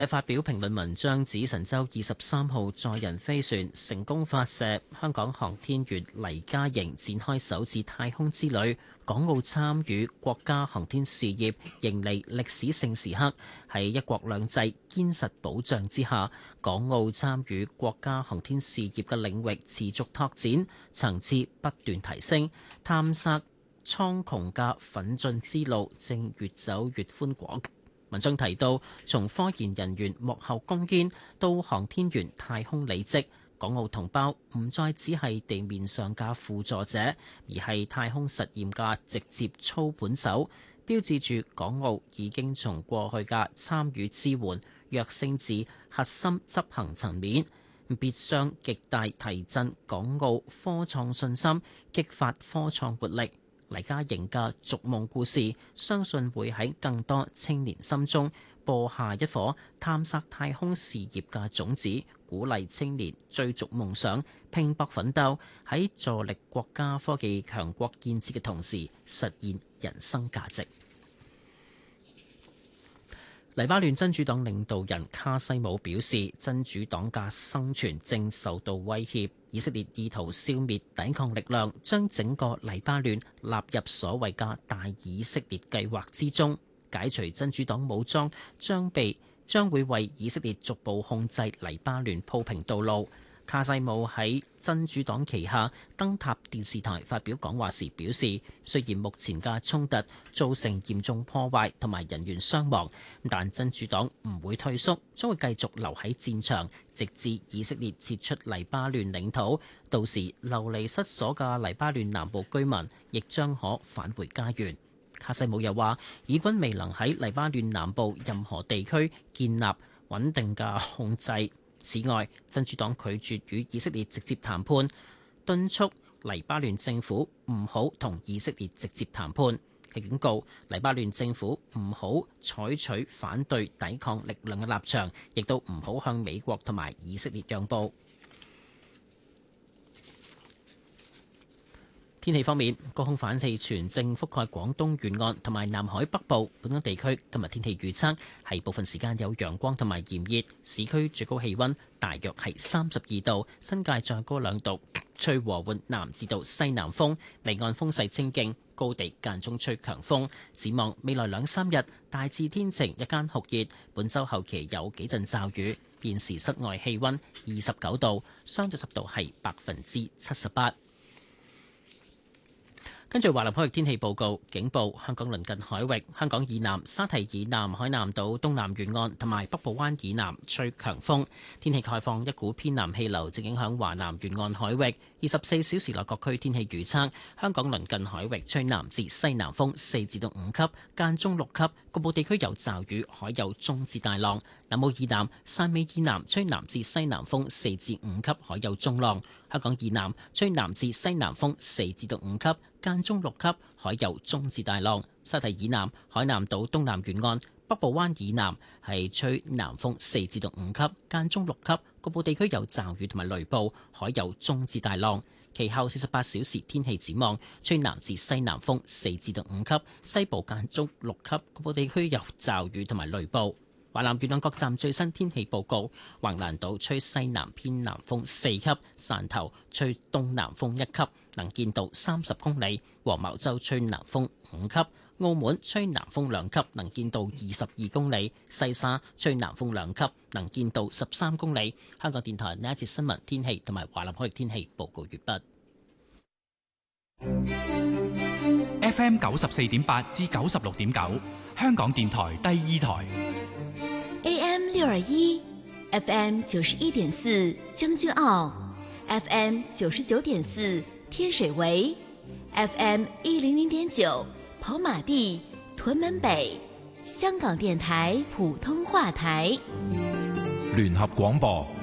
發表評論文章指，神舟23號載人飛船成功發射，香港航天員黎嘉瑩展開首次太空之旅，港澳參與國家航天事業，迎嚟歷史性時刻。喺一國兩制堅實保障之下，港澳參與國家航天事業嘅領域持續拓展，層次不斷提升，探索蒼穹嘅奮進之路正越走越寬廣。文章提到，從科研人員幕後攻堅到航天員太空履職，港澳同胞唔再只係地面上嘅輔助者，而係太空實驗嘅直接操盤手，標誌住港澳已經從過去嘅參與支援躍升至核心執行層面，必將極大提振港澳科創信心，激發科創活力。黎嘉瑩嘅逐夢故事，相信會喺更多青年心中播下一顆探索太空事業嘅種子，鼓勵青年追逐夢想，拼搏奮鬥，喺助力國家科技強國建設嘅同時，實現人生價值。黎巴嫩真主黨領導人卡西姆表示，真主黨嘅生存正受到威脅，以色列意圖消滅抵抗力量，將整個黎巴嫩納入所謂嘅大以色列計劃之中。解除真主黨武裝將會為以色列逐步控制黎巴嫩鋪平道路。卡西姆喺真主黨旗下燈塔電視台發表講話時表示，雖然目前嘅衝突造成嚴重破壞同埋人員傷亡，但真主黨唔會退縮，將會繼續留喺戰場，直至以色列撤出黎巴嫩領土。到時流離失所嘅黎巴嫩南部居民亦將可返回家園。卡西姆又話，以軍未能喺黎巴嫩南部任何地區建立穩定嘅控制。此外，真主黨拒絕與以色列直接談判，敦促黎巴嫩政府唔好同以色列直接談判。佢警告黎巴嫩政府唔好採取反對抵抗力量嘅立場，亦都唔好向美國同埋以色列讓步。天氣方面，高空反氣旋正覆蓋廣東沿岸同埋南海北部。本港地區今日天氣預測係部分時間有陽光同埋炎熱，市區最高氣溫大約係32度，新界再高2度，吹和緩南至到西南風，離岸風勢清勁，高地間中吹強風。展望未來2-3日大致天晴，日間酷熱，本週後期有幾陣驟雨。現時室外氣溫29度，相對濕度係78%。跟住華南海域天氣報告，警報：香港鄰近海域、香港以南、沙堤以南海南島東南沿岸同埋北部灣以南吹強風。天氣概況：一股偏南氣流正影響華南沿岸海域。24小時內各區天氣預測：香港鄰近海域吹南至西南風4至5級，間中6級，局部地區有驟雨，海有中至大浪。南澳以南、汕尾以南吹南至西南風4至5級，海有中浪。香港以南吹南至西南風4至5級，間中6級，海有中至大浪。沙堤以南、海南島東南沿岸、北部灣以南係吹南風4至5級，間中6級，局部地區有驟雨同埋雷暴，海有中至大浪。其後48小時天氣展望，吹南至西南風4至5級，西部間中6級，局部地區有驟雨同埋雷暴。華南沿岸各站最新天氣報告：橫瀾島吹西南偏南風4級，汕頭吹東南風1級，能見度30公里；黃茅洲吹南風5級，澳門吹南風2級，能見度22公里；西沙吹南風2級，能見度13公里。香港電台呢一節新聞天氣同埋華南海域天氣報告完畢。 FM 94.8至96.9，香港電台第2台。 AM 621 FM 91.4將軍澳 FM 99.4天水圍 FM 100.9跑馬地屯門北，香港電台普通話台。 聯合廣播